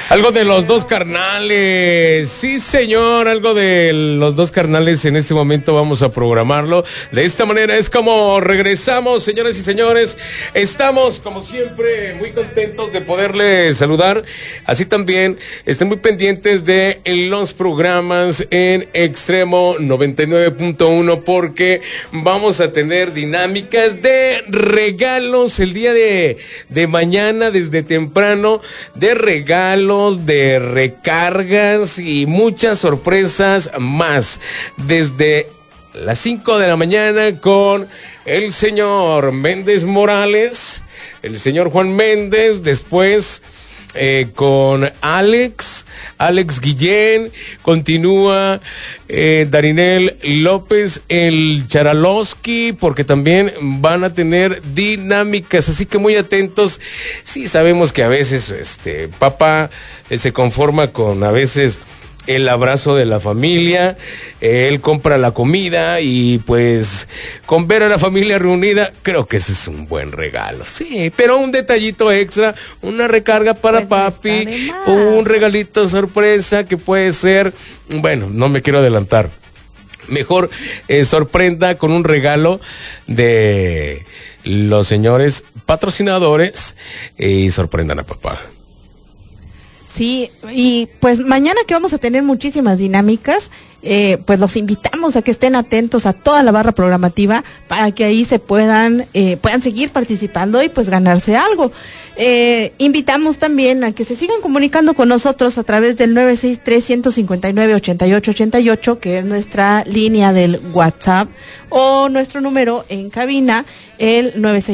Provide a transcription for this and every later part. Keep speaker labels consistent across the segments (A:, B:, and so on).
A: Algo de los dos carnales, sí señor, algo de los dos carnales en este momento vamos a programarlo. De esta manera es como regresamos, señores y señores. Estamos como siempre muy contentos de poderles saludar. Así también estén muy pendientes de los programas en Extremo 99.1 porque vamos a tener dinámicas de regalos el día de mañana desde temprano, de regalos, de recargas y muchas sorpresas más desde las 5 de la mañana con el señor Méndez Morales, el señor Juan Méndez, después con Alex Guillén, continúa Darinel López, el Charalowski, porque también van a tener dinámicas, así que muy atentos. Sí, sabemos que a veces papá se conforma con a veces el abrazo de la familia, él compra la comida y pues con ver a la familia reunida, creo que ese es un buen regalo, sí, pero un detallito extra, una recarga para papi, un regalito sorpresa que puede ser, bueno, no me quiero adelantar, mejor sorprenda con un regalo de los señores patrocinadores y sorprendan a papá.
B: Sí, y pues mañana que vamos a tener muchísimas dinámicas, pues los invitamos a que estén atentos a toda la barra programativa para que ahí se puedan seguir participando y pues ganarse algo. Invitamos también a que se sigan comunicando con nosotros a través del 963-159-8888, que es nuestra línea del WhatsApp, o nuestro número en cabina, el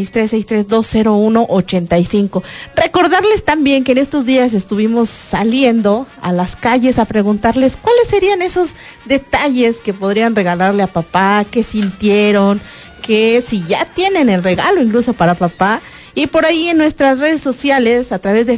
B: 963-6320185. Recordarles también que en estos días estuvimos saliendo a las calles a preguntarles cuáles serían esos detalles que podrían regalarle a papá, qué sintieron, que si ya tienen el regalo incluso para papá. Y por ahí en nuestras redes sociales, a través de